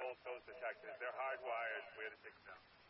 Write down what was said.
Gulf Coast detectives. They're hardwired. We had to take them down.